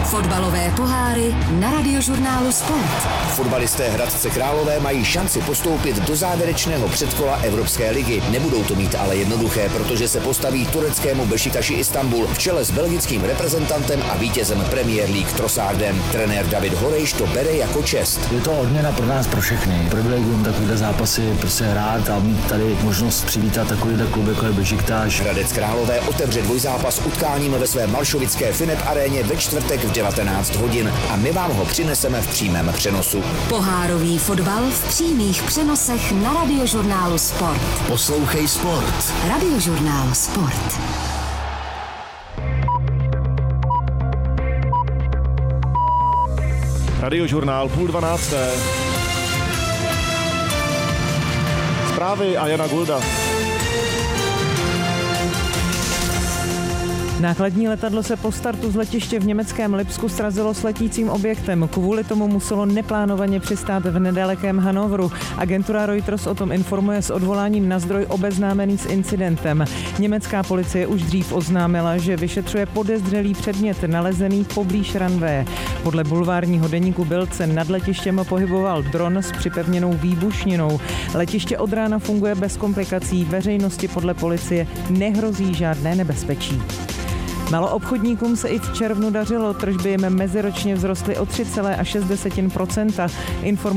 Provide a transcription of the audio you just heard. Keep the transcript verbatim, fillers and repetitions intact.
Fotbalové poháry na Radiožurnálu Sport. Fotbalisté Hradce Králové mají šanci postoupit do závěrečného předkola Evropské ligy. Nebudou to mít ale jednoduché, protože se postaví tureckému Bešiktaši Istanbul v čele s belgickým reprezentantem a vítězem Premier League Trossardem. Trenér David Horejš to bere jako čest. Je to odměna pro nás, pro všechny. Privilegium takovýhle zápasy prostě hrát a mít tady možnost přivítat takovýhle klub, jako je Bešiktaš. Hradec Králové otevře dvojzápas utkáním ve své malšovické Finet aréně ve čtvrtek v devatenáct hodin a my vám ho přineseme v přímém přenosu. Pohárový fotbal v přímých přenosech na Radiožurnálu Sport. Poslouchej Sport. Radiožurnál Sport. Radiožurnál půl dvanácté. Zprávy a Jana Gulda. Nákladní letadlo se po startu z letiště v německém Lipsku srazilo s letícím objektem. Kvůli tomu muselo neplánovaně přistát v nedalekém Hannoveru. Agentura Reuters o tom informuje s odvoláním na zdroj obeznámený s incidentem. Německá policie už dřív oznámila, že vyšetřuje podezřelý předmět nalezený poblíž runwaye. Podle bulvárního deníku Bild se nad letištěm pohyboval dron s připevněnou výbušninou. Letiště od rána funguje bez komplikací. Veřejnosti podle policie nehrozí žádné nebezpečí. Maloobchodníkům se i v červnu dařilo, tržby jim meziročně vzrostly o tři celé šest procenta.